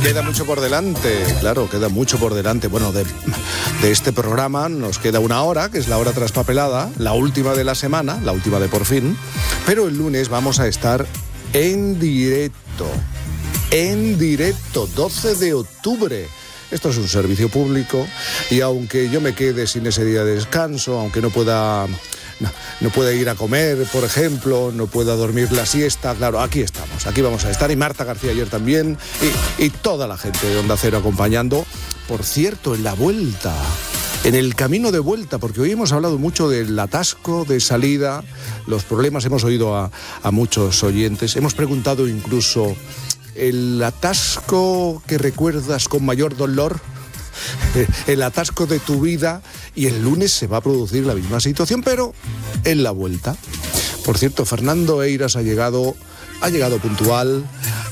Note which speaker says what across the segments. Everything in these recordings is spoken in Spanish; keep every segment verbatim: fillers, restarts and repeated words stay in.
Speaker 1: Queda mucho por delante, claro, queda mucho por delante. Bueno, de, de este programa nos queda una hora, que es la hora traspapelada, la última de la semana, la última de por fin. Pero el lunes vamos a estar en directo, en directo, doce de octubre. Esto es un servicio público y aunque yo me quede sin ese día de descanso, aunque no pueda... No, no puede ir a comer, por ejemplo, no pueda dormir la siesta, claro, aquí estamos, aquí vamos a estar, y Marta García ayer también, y, y toda la gente de Onda Cero acompañando. Por cierto, en la vuelta, en el camino de vuelta, porque hoy hemos hablado mucho del atasco de salida, los problemas, hemos oído a, a muchos oyentes, hemos preguntado incluso, ¿el atasco que recuerdas con mayor dolor? El atasco de tu vida, y el lunes se va a producir la misma situación, pero en la vuelta. Por cierto, Fernando Eiras ha llegado, ha llegado puntual,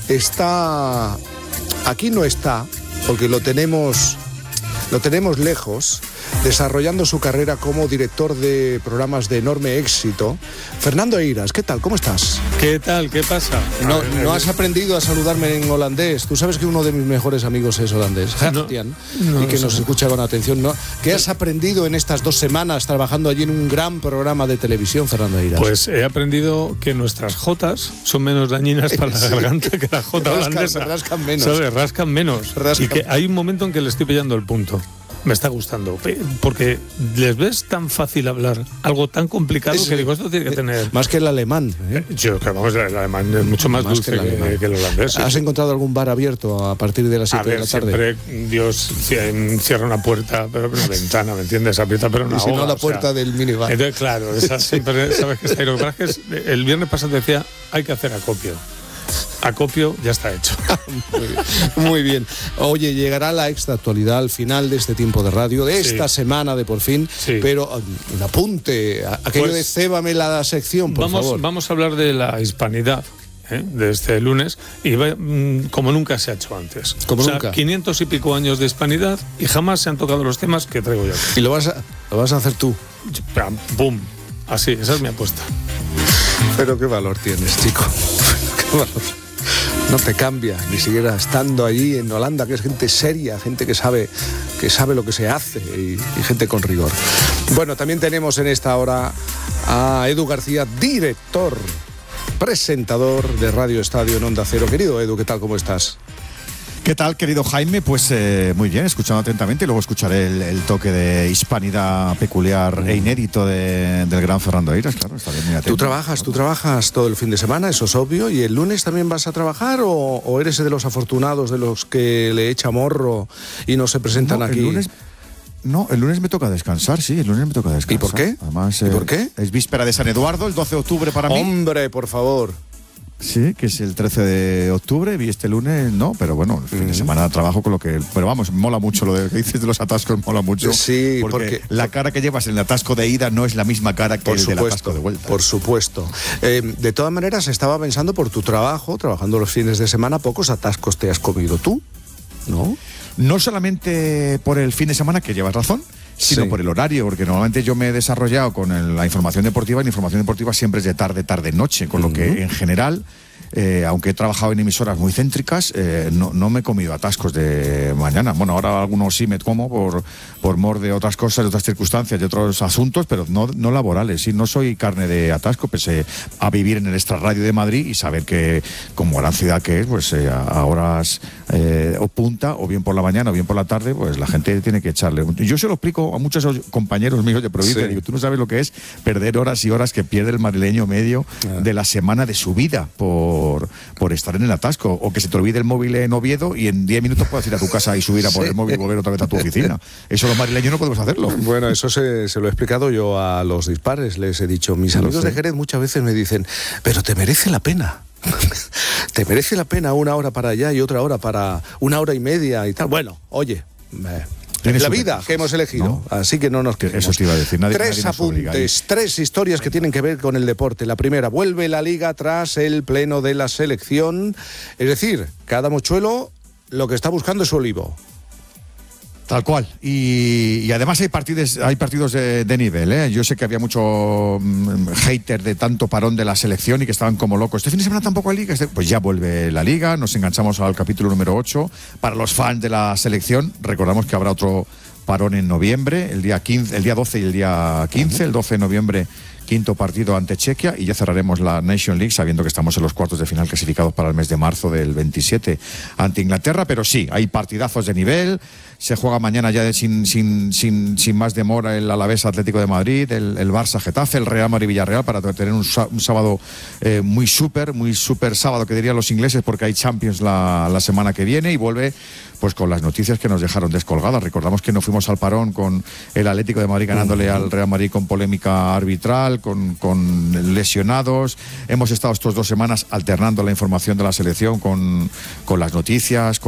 Speaker 1: está, aquí no está, porque lo tenemos, lo tenemos lejos, desarrollando su carrera como director de programas de enorme éxito. Fernando Eiras, ¿qué tal? ¿Cómo estás?
Speaker 2: ¿Qué tal? ¿Qué pasa?
Speaker 1: No, no has aprendido a saludarme en holandés. Tú sabes que uno de mis mejores amigos es holandés, Gertian, no, no, y que nos escucha con atención, ¿no? ¿Qué has aprendido en estas dos semanas trabajando allí en un gran programa de televisión, Fernando Eiras?
Speaker 2: Pues he aprendido que nuestras jotas son menos dañinas para la sí. garganta que la jota rascan, holandesa.
Speaker 1: Rascan menos.
Speaker 2: ¿Sabes? Rascan menos.
Speaker 1: Rascan.
Speaker 2: Y que hay un momento en que le estoy pillando el punto. Me está gustando, porque les ves tan fácil hablar algo tan complicado es, que digo, esto tiene que tener...
Speaker 1: Más que el alemán. ¿eh?
Speaker 2: Yo, que vamos, el alemán es mucho más, más dulce que el, que, que el holandés.
Speaker 1: ¿Has sí. encontrado algún bar abierto a partir de las siete de la tarde?
Speaker 2: Siempre Dios cierra una puerta, pero una ventana, ¿me entiendes? Aprieta, pero una
Speaker 1: y si
Speaker 2: hoga,
Speaker 1: no, la puerta o sea, del minibar.
Speaker 2: Entonces, claro, esa siempre sabes que está ahí. Lo que pasa es que el viernes pasado decía, hay que hacer acopio. Acopio ya está hecho.
Speaker 1: Muy bien. Muy bien. Oye, llegará la extra actualidad al final de este tiempo de radio, de esta sí. semana de por fin, sí. pero un apunte, aquello pues, de cébame la sección, por
Speaker 2: vamos,
Speaker 1: favor.
Speaker 2: Vamos a hablar de la hispanidad ¿eh? de este lunes, y va, mmm, como nunca se ha hecho antes.
Speaker 1: Como
Speaker 2: o sea,
Speaker 1: nunca.
Speaker 2: quinientos y pico años de hispanidad y jamás se han tocado los temas que traigo yo aquí.
Speaker 1: ¿Y lo vas a, lo vas a hacer tú?
Speaker 2: ¡Bum! Así, esa es mi apuesta.
Speaker 1: Pero qué valor tienes, chico. Qué valor. No te cambia, ni siquiera estando allí en Holanda, que es gente seria, gente que sabe, que sabe lo que se hace y, y gente con rigor. Bueno, también tenemos en esta hora a Edu García, director, presentador de Radio Estadio en Onda Cero. Querido Edu, ¿qué tal? ¿Cómo estás?
Speaker 3: ¿Qué tal, querido Jaime? Pues eh, muy bien, escuchando atentamente, y luego escucharé el, el toque de hispanidad peculiar e inédito de, del gran Fernando Eiras, claro, está bien, muy atento.
Speaker 1: ¿Tú trabajas, tú trabajas todo el fin de semana, eso es obvio, y el lunes también vas a trabajar, o, o eres de los afortunados, de los que le echa morro y no se presentan
Speaker 3: no,
Speaker 1: aquí?
Speaker 3: El lunes... No, el lunes me toca descansar, sí, el lunes me toca descansar.
Speaker 1: ¿Y por qué?
Speaker 3: Además,
Speaker 1: ¿Y
Speaker 3: eh,
Speaker 1: por qué?
Speaker 3: Es víspera de San Eduardo, el doce de octubre para mí.
Speaker 1: Hombre, por favor.
Speaker 3: Sí, que es el trece de octubre, vi este lunes, no, pero bueno, el fin de semana trabajo con lo que... Pero vamos, mola mucho lo de, que dices de los atascos, mola mucho.
Speaker 1: Sí,
Speaker 3: porque,
Speaker 1: porque
Speaker 3: la cara que llevas en el atasco de ida no es la misma cara que
Speaker 1: por
Speaker 3: el
Speaker 1: supuesto,
Speaker 3: del atasco de vuelta.
Speaker 1: Por supuesto. Eh, de todas maneras, estaba pensando por tu trabajo, trabajando los fines de semana, pocos atascos te has comido tú, ¿no?
Speaker 3: No solamente por el fin de semana, que llevas razón, sino sí. por el horario, porque normalmente yo me he desarrollado con el, la información deportiva, y la información deportiva siempre es de tarde, tarde, noche, con uh-huh. lo que en general... Eh, aunque he trabajado en emisoras muy céntricas, eh, no, no me he comido atascos de mañana. Bueno, ahora algunos sí me como por, por mor de otras cosas, de otras circunstancias, de otros asuntos, pero no, no laborales. Sí, no soy carne de atasco, pese a vivir en el extrarradio de Madrid y saber que, como gran ciudad que es, pues eh, a horas eh, o punta, o bien por la mañana o bien por la tarde, pues la gente tiene que echarle. Yo se lo explico a muchos compañeros míos de provincia, sí. digo, tú no sabes lo que es perder horas y horas que pierde el madrileño medio ah. de la semana de su vida por Por, por estar en el atasco, o que se te olvide el móvil en Oviedo y en diez minutos puedas ir a tu casa y subir a por sí. el móvil y volver otra vez a tu oficina. Eso los madrileños no podemos hacerlo.
Speaker 1: Bueno, eso se, se lo he explicado yo a los dispares, les he dicho, mis amigos de Jerez muchas veces me dicen, pero te merece la pena. Te merece la pena una hora para allá y otra hora para una hora y media y tal. Bueno, oye... Eh, Es la vida que hemos elegido, ¿no? Así que no nos quejemos.
Speaker 3: Eso te iba a decir. Nadie,
Speaker 1: tres
Speaker 3: nadie
Speaker 1: apuntes, tres historias que tienen que ver con el deporte. La primera, vuelve la Liga tras el pleno de la selección. Es decir, cada mochuelo lo que está buscando es su olivo.
Speaker 3: Tal cual. Y, y además hay partidos, hay partidos de, de nivel, ¿eh? Yo sé que había mucho um, hater de tanto parón de la selección y que estaban como locos. Este fin de semana tampoco hay liga. Este, pues ya vuelve la liga. Nos enganchamos al capítulo número ocho. Para los fans de la selección, recordamos que habrá otro parón en noviembre, el día quince, el día doce y el día quince. El doce de noviembre, quinto partido ante Chequia, y ya cerraremos la Nation League sabiendo que estamos en los cuartos de final clasificados para el mes de marzo del veintisiete ante Inglaterra. Pero sí, hay partidazos de nivel. Se juega mañana ya de, sin, sin, sin, sin más demora el Alavés Atlético de Madrid, el, el Barça Getafe, el Real Madrid Villarreal, para tener un, un sábado eh, muy súper, muy súper sábado, que dirían los ingleses, porque hay Champions la, la semana que viene, y vuelve pues con las noticias que nos dejaron descolgadas. Recordamos que no fuimos al parón con el Atlético de Madrid ganándole al Real Madrid con polémica arbitral, con, con lesionados. Hemos estado estas dos semanas alternando la información de la selección con, con las noticias, con